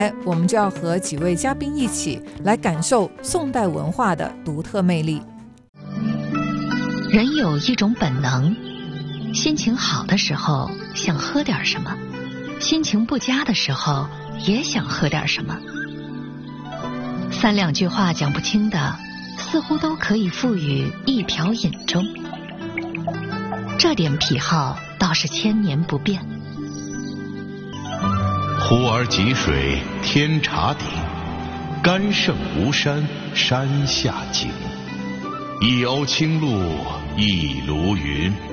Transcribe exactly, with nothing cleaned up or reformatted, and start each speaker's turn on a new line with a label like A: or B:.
A: 我们就要和几位嘉宾一起来感受宋代文化的独特魅力。
B: 人有一种本能，心情好的时候想喝点什么，心情不佳的时候也想喝点什么。三两句话讲不清的，似乎都可以赋予一瓢饮中。这点癖好倒是千年不变。
C: 呼儿汲水天茶鼎，甘胜吴山山下景。一瓯清露一炉云。